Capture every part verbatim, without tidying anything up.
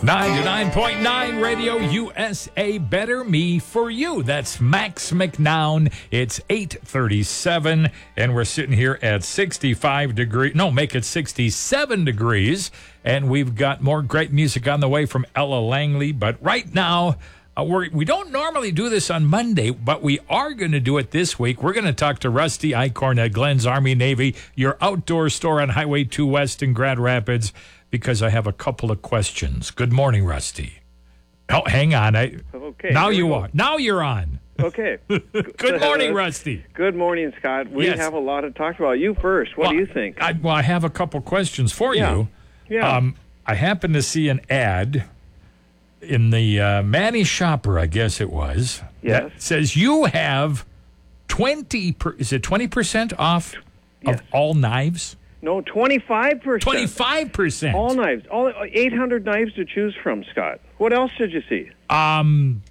ninety-nine point nine Radio U S A, Better Me for You. That's Max McNown. It's eight thirty-seven, and we're sitting here at sixty-five degrees. No, make it sixty-seven degrees, and we've got more great music on the way from Ella Langley. But right now, uh, we're, we don't normally do this on Monday, but we are going to do it this week. We're going to talk to Rusty Eichhorn at Glenn's Army Navy, your outdoor store on Highway two West in Grand Rapids, because I have a couple of questions. Good morning, Rusty. Oh, hang on. I, okay. Now you are. Now you're on. Okay. Good morning, Rusty. Good morning, Scott. We Yes. have a lot to talk about. You first. What well, do you think? I, well, I have a couple questions for Yeah. you. Yeah. Um, I happened to see an ad in the uh, Manny Shopper, I guess it was. Yes. That says you have twenty. Per, is it twenty percent off Yes. of all knives? No, twenty-five percent. Twenty-five percent. All knives. All eight hundred knives to choose from, Scott. What else did you see? Um.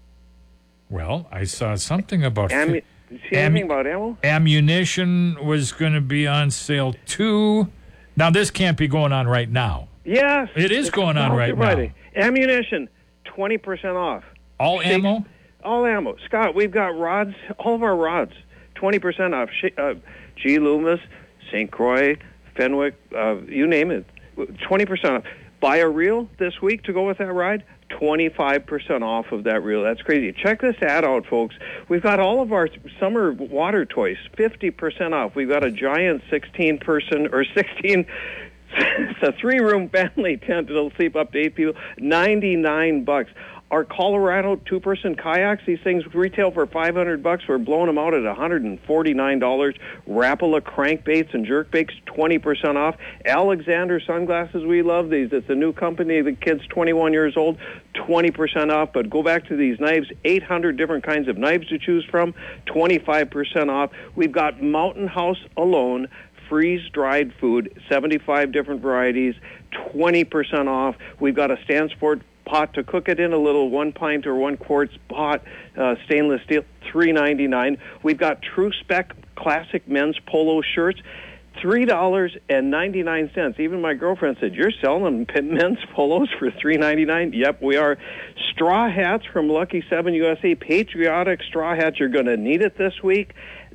Well, I saw something about Am- fi- see anything about ammo? ammunition was going to be on sale too. Now this can't be going on right now. Yes. It is It's going on about right Friday. Ammunition, twenty percent off. All Six- ammo. All ammo. Scott, we've got rods, all of our rods, twenty percent off. Sh- uh, G. Loomis, Saint Croix, Fenwick, uh, you name it, twenty percent off. Buy a reel this week to go with that ride, twenty-five percent off of that reel. That's crazy. Check this ad out, folks. We've got all of our summer water toys, fifty percent off. We've got a giant sixteen-person or sixteen... It's a three-room family tent that'll sleep up to eight people, ninety-nine bucks. Our Colorado two-person kayaks, these things retail for five hundred bucks. We're blowing them out at one hundred forty-nine dollars. Rapala crankbaits and jerkbaits, twenty percent off. Alexander sunglasses, we love these. It's a new company. The kid's twenty-one years old, twenty percent off. But go back to these knives, eight hundred different kinds of knives to choose from, twenty-five percent off. We've got Mountain House alone, freeze-dried food, seventy-five different varieties, twenty percent off. We've got a Stansport pot to cook it in, a little one pint or one quarts pot, uh, stainless steel, three ninety-nine. We've got True Spec classic men's polo shirts, three dollars and ninety-nine cents. Even my girlfriend said, "You're selling men's polos for three ninety-nine?" Yep, we are. Straw hats from Lucky seven U S A, patriotic straw hats. You're going to need it this week.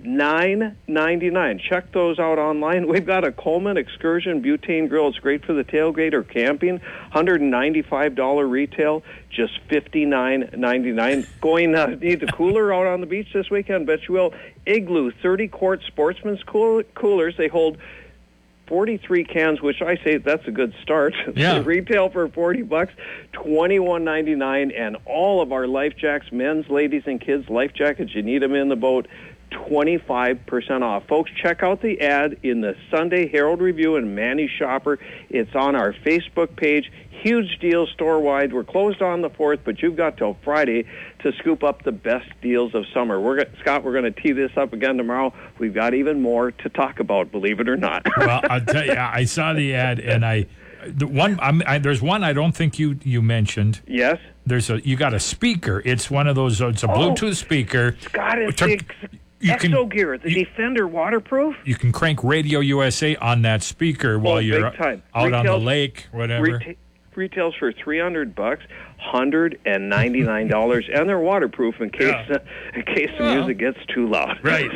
nine ninety-nine. Check those out online. We've got a Coleman Excursion butane grill. It's great for the tailgate or camping. one hundred ninety-five dollars retail, just fifty-nine ninety-nine. Going uh, need the cooler out on the beach this weekend? Bet you will. Igloo thirty quart Sportsman's cool- coolers. They hold forty-three cans, which I say that's a good start. Yeah. Retail for forty bucks, twenty-one ninety-nine, and all of our life jacks, men's, ladies, and kids life jackets. You need them in the boat. twenty-five percent off. Folks, check out the ad in the Sunday Herald Review and Manny Shopper. It's on our Facebook page. Huge deals store-wide. We're closed on the fourth, but you've got till Friday to scoop up the best deals of summer. We're go- Scott, we're going to tee this up again tomorrow. We've got even more to talk about, believe it or not. Well, I'll tell you, I saw the ad, and I, the one, I'm, I, there's one I don't think you you mentioned. Yes? There's a, you got a speaker. It's one of those. It's a Oh. Bluetooth speaker. Scott, it's To- the you can- Exo Gear, the you- Defender waterproof. You can crank Radio U S A on that speaker while Oh, you're big time. out on the Retails- lake, whatever. Reta- retails for three hundred bucks, one hundred ninety-nine dollars, and they're waterproof in case Yeah. uh, in case the Yeah. music gets too loud. Right.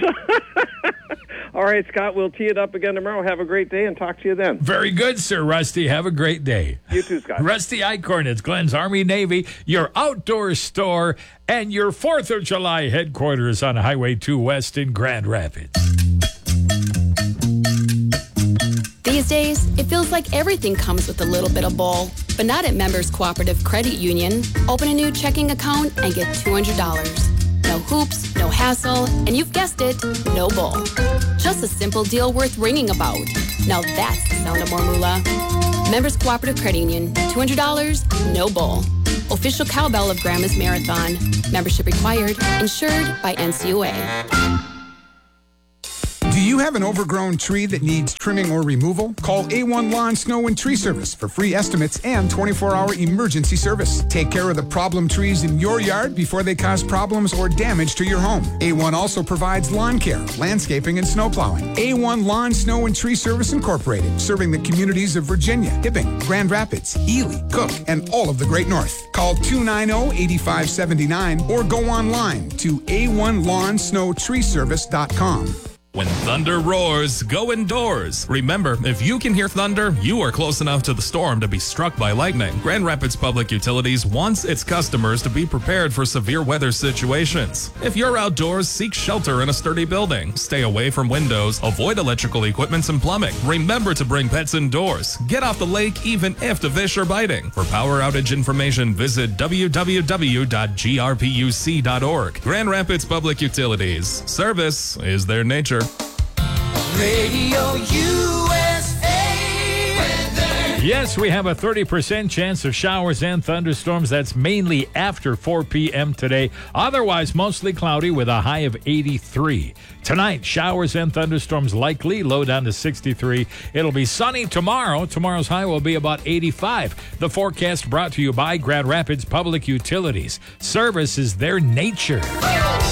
All right, Scott, we'll tee it up again tomorrow. Have a great day, and talk to you then. Very good, sir. Rusty, have a great day. You too, Scott. Rusty Eichhorn, it's Glenn's Army Navy, your outdoor store, and your fourth of July headquarters on Highway two West in Grand Rapids. These days, it feels like everything comes with a little bit of bull, but not at Members Cooperative Credit Union. Open a new checking account and get two hundred dollars. No hoops, no hassle, and you've guessed it, no bull. Just a simple deal worth ringing about. Now that's the sound of more moolah. Members Cooperative Credit Union, two hundred dollars, no bull. Official cowbell of Grandma's Marathon. Membership required. Insured by N C U A. Do you you have an overgrown tree that needs trimming or removal? Call A one Lawn, Snow, and Tree Service for free estimates and twenty-four hour emergency service. Take care of the problem trees in your yard before they cause problems or damage to your home. A one also provides lawn care, landscaping, and snow plowing. A one Lawn, Snow, and Tree Service Incorporated, serving the communities of Virginia, Hibbing, Grand Rapids, Ely, Cook, and all of the Great North. Call two nine zero, eight five seven nine or go online to A one lawn snow tree service dot com. When thunder roars, go indoors. Remember, if you can hear thunder, you are close enough to the storm to be struck by lightning. Grand Rapids Public Utilities wants its customers to be prepared for severe weather situations. If you're outdoors, seek shelter in a sturdy building. Stay away from windows. Avoid electrical equipment and plumbing. Remember to bring pets indoors. Get off the lake even if the fish are biting. For power outage information, visit w w w dot g r p u c dot org. Grand Rapids Public Utilities. Service is their nature. Radio U S A weather. Yes, we have a thirty percent chance of showers and thunderstorms. That's mainly after four p.m. today. Otherwise, mostly cloudy with a high of eighty-three. Tonight, showers and thunderstorms likely, low down to sixty-three. It'll be sunny tomorrow. Tomorrow's high will be about eighty-five. The forecast brought to you by Grand Rapids Public Utilities. Service is their nature.